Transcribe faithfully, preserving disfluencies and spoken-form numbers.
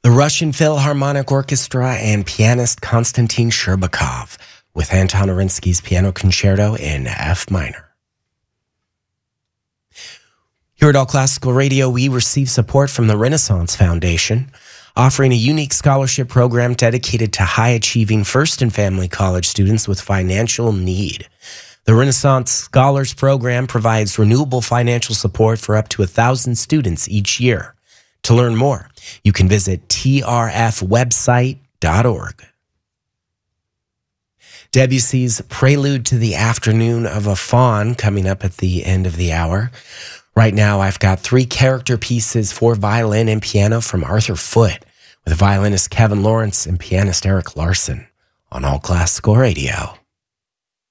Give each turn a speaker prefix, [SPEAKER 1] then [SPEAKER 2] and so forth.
[SPEAKER 1] The Russian Philharmonic Orchestra and pianist Konstantin Sherbakov with Anton Arinsky's Piano Concerto in F minor. Here at All Classical Radio, we receive support from the Renaissance Foundation, offering a unique scholarship program dedicated to high-achieving first and family college students with financial need. The Renaissance Scholars Program provides renewable financial support for up to one thousand students each year. To learn more, you can visit T R F website dot org. Debussy's Prelude to the Afternoon of a Faun coming up at the end of the hour. Right now, I've got three character pieces for violin and piano from Arthur Foote with violinist Kevin Lawrence and pianist Eric Larson on All Classical Radio.